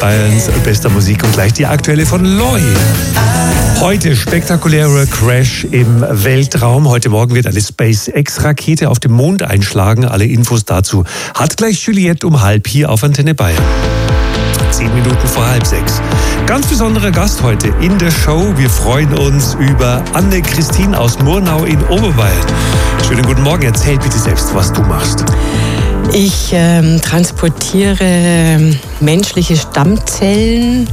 Bayerns bester Musik und gleich die aktuelle von Loi. Heute spektakulärer Crash im Weltraum. Heute Morgen wird eine SpaceX-Rakete auf dem Mond einschlagen. Alle Infos dazu hat gleich Juliette um 5 hier auf Antenne Bayern. 10 Minuten vor 5:30. Ganz besonderer Gast heute in der Show. Wir freuen uns über Anne-Christine aus Murnau in Oberbayern. Schönen guten Morgen. Erzähl bitte selbst, was du machst. Ich transportiere menschliche Stammzellen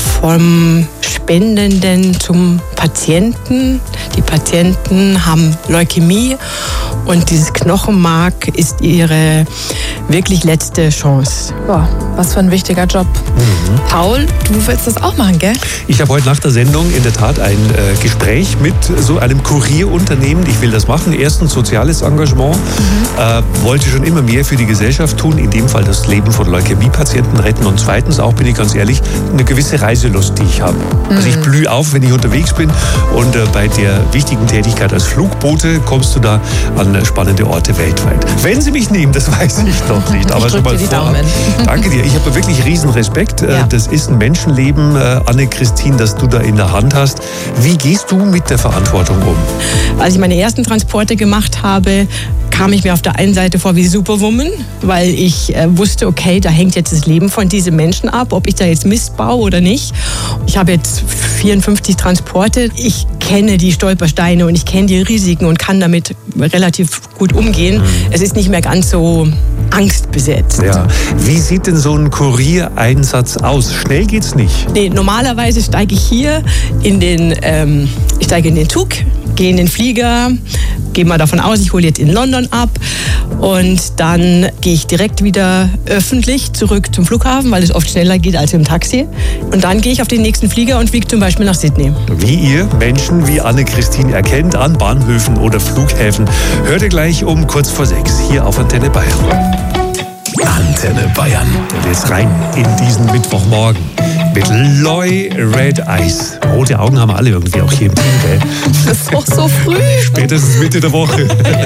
vom Spendenden zum Patienten. Die Patienten haben Leukämie und dieses Knochenmark ist ihre wirklich letzte Chance. Boah, was für ein wichtiger Job. Paul, du willst das auch machen, gell? Ich habe heute nach der Sendung in der Tat ein Gespräch mit so einem Kurierunternehmen. Ich will das machen. Erstens soziales Engagement. Wollte schon immer mehr für die Gesellschaft tun. In dem Fall das Leben von Leukämie-Patienten retten. Und zweitens auch, bin ich ganz ehrlich, eine gewisse Reiselust, die ich habe. Also ich blühe auf, wenn ich unterwegs bin. Und bei der wichtigen Tätigkeit als Flugbote kommst du da an spannende Orte weltweit. Wenn sie mich nehmen, das weiß ich noch nicht. Aber schon mal vorab. Danke dir. Ich habe wirklich riesen Respekt. Ja. Das ist ein Menschenleben, Anne-Christine, das du da in der Hand hast. Wie gehst du mit der Verantwortung um? Als ich meine ersten Transporte gemacht habe, kam ich mir auf der einen Seite vor wie Superwoman, weil ich wusste, okay, da hängt jetzt das Leben von diesen Menschen ab, ob ich da jetzt Mist baue oder nicht. Ich habe jetzt 54 Transporte. Ich kenne die Stolpersteine und ich kenne die Risiken und kann damit relativ gut umgehen. Es ist nicht mehr ganz so angstbesetzt. Ja. Wie sieht denn so ein Kuriereinsatz aus? Schnell geht's nicht. Nee, normalerweise steige ich hier in den Zug, gehe in den Flieger, gehe mal davon aus, ich hole jetzt in London ab und dann gehe ich direkt wieder öffentlich zurück zum Flughafen, weil es oft schneller geht als im Taxi. Und dann gehe ich auf den nächsten Flieger und fliege zum Beispiel nach Sydney. Wie ihr Menschen wie Anne-Christine erkennt an Bahnhöfen oder Flughäfen, hört ihr gleich um kurz vor 6 hier auf Antenne Bayern. Antenne Bayern. Und jetzt rein in diesen Mittwochmorgen mit Loi Red Eyes. Rote Augen haben alle irgendwie auch hier im Team, gell? Das ist doch so früh. Spätestens Mitte der Woche.